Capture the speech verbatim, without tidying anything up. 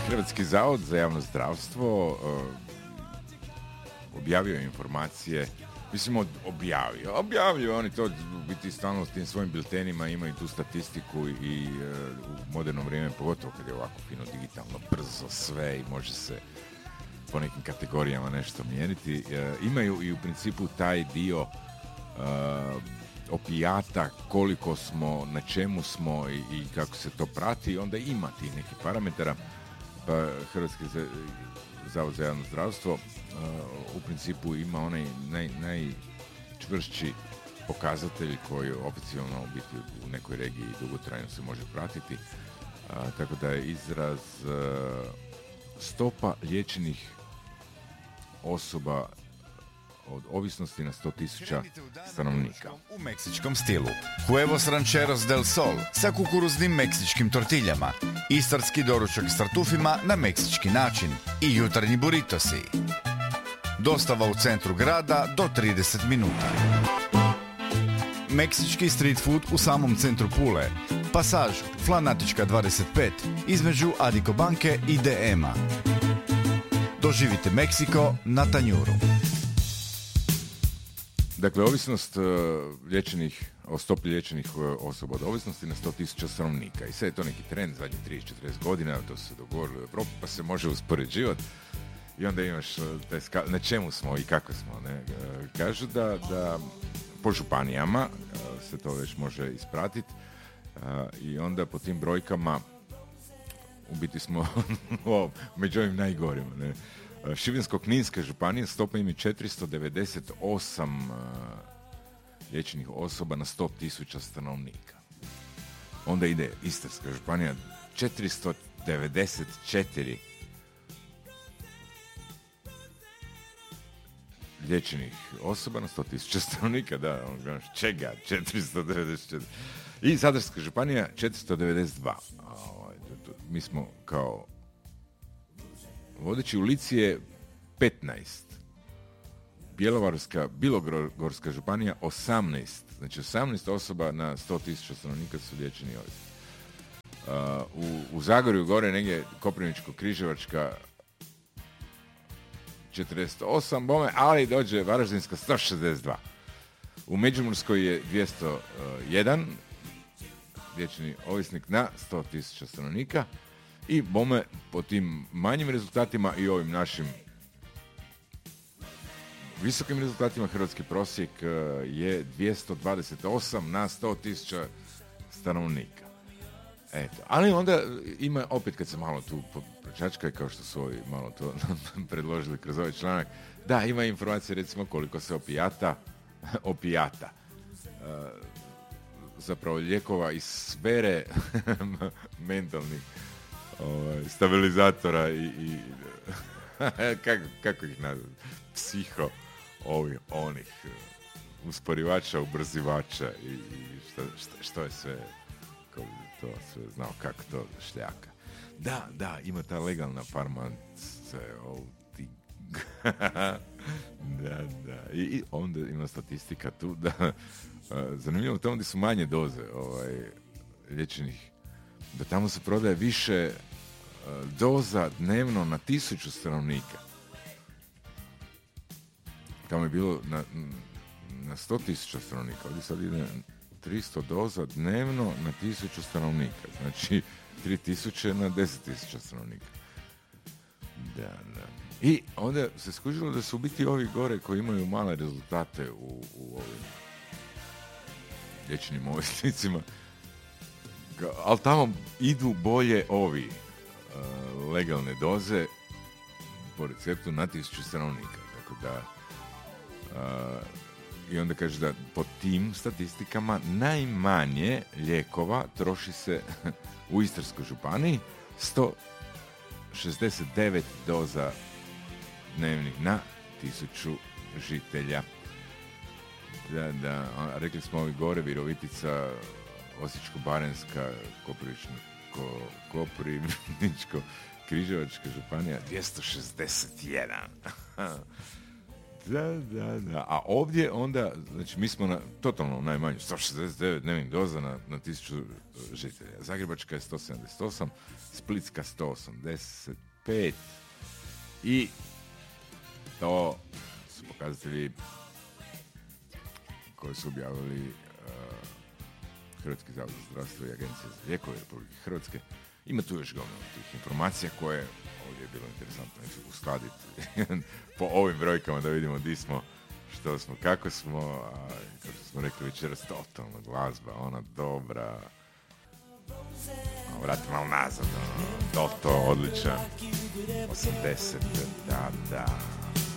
Hrvatski zavod za javno zdravstvo uh, objavio je informacije, mislim od, objavio, objavio oni to u biti stalno s tim svojim biltenima, imaju tu statistiku i uh, u moderno vrijeme, pogotovo kad je ovako fino digitalno, brzo sve i može se po nekim kategorijama nešto mjeriti. Uh, imaju i u principu taj dio uh, opijata, koliko smo, na čemu smo i, i kako se to prati, onda ima tih nekih parametara. Pa Hrvatski zavod za javno zdravstvo uh, u principu ima onaj naj, najčvršći pokazatelj koji oficijalno u biti u nekoj regiji dugotrajno se može pratiti. Uh, tako da je izraz uh, stopa liječenih osoba od ovisnosti na sto tisuća stanovnika. U meksičkom stilu. Huevos rancheros del sol sa kukuruznim meksičkim tortiljama, istarski doručak s tartufima na meksički način i jutarnji burritosi. Dostava u centru grada do trideset minuta. Meksički street food u samom centru Pule. Pasaž Flanatička dvadeset pet između Adiko banke i D M-a. Doživite Meksiko na tanjuru. Dakle, ovisnost uh, liječenih, o stopi liječenih uh, osoba od ovisnosti na sto tisuća stanovnika. I sad je to neki trend zadnjih trideset do četrdeset godina, to se dogovorilo u Evropi, pa se može uspoređivati. I onda imaš uh, taj ska- na čemu smo i kako smo. Ne? Uh, kažu da, da po županijama uh, se to već može ispratiti uh, i onda po tim brojkama u biti smo o, među ovim najgorima. Ne? Šibensko-kninska županija stopa im je četiristo devedeset osam uh, liječenih osoba na sto tisuća stanovnika. Onda ide Istarska županija četiristo devedeset četiri liječenih osoba na sto tisuća stanovnika. Da, on, čega? četiristo devedeset četiri. I Zadarska županija četiristo devedeset dva. Mi smo kao vodeći u lici je petnaest. Bjelovarska, Bilogorska županija osamnaest. Znači osamnaest osoba na sto tisuća stanovnika su liječeni ovisni. Uh, u, u Zagorju gore negdje Koprivničko-križevačka četrdeset osam bome, ali dođe Varaždinska sto šezdeset dva. U Međimurskoj je dvjesto jedan liječeni ovisnik na sto tisuća stanovnika. I bome po tim manjim rezultatima i ovim našim visokim rezultatima hrvatski prosjek je dvjesto dvadeset osam na sto tisuća stanovnika. Eto, ali onda ima, opet kad se malo tu pročačka, kao što su ovi malo to predložili kroz ovaj članak, da, ima informacije recimo koliko se opijata, opijata, zapravo lijekova iz sfere mentalnih stabilizatora i, i kako, kako ih nazvati, psiho ovih, onih usporivača, ubrzivača i, i što, što, što je sve, ko bi to sve znao kako to šljaka. Da, da, ima ta legalna farmaceutika. Da, da. I, I onda ima statistika tu da zanimljivo u tom gdje su manje doze ovaj, liječenih, da tamo se prodaje više uh, doza dnevno na tisuću stanovnika. Tamo je bilo na, na sto tisuća stanovnika. Ovdje sad ide tristo doza dnevno na tisuću stanovnika. Znači tri tisuće na deset tisuća stanovnika. Da, da. I onda se skužilo da su u biti ovi gore koji imaju male rezultate u, u ovim liječenim ovisnicima, ali tamo idu bolje ovi uh, legalne doze po receptu na tisuću stanovnika. Tako da uh, i onda kaže da po tim statistikama najmanje lijekova troši se u Istarskoj županiji, sto šezdeset devet doza dnevnih na tisuću žitelja. Da, da, rekli smo ovi gore, Virovitica, Osječko-baranjska, Koprivničko-križevačka županija, dvjesto šezdeset jedan. Da, da, da. A ovdje onda, znači mi smo na totalno najmanju, sto šezdeset devet dnevnih doza na, na tisuću žitelja. Zagrebačka je sto sedamdeset osam, Splitska sto osamdeset pet i to su pokazatelji koji su objavili uh, Hrvatski zavod za zdravstvo i Agencija za lijekove Republike Hrvatske. Ima tu još gomila tih informacija koje ovdje je bilo interesantno uskladiti po ovim brojkama da vidimo di smo, što smo, kako smo, a kao što smo rekli večeras, totalna glazba, ona dobra. Vrati malo nazad, ono, Toto, odličan, osamdeset, da, da.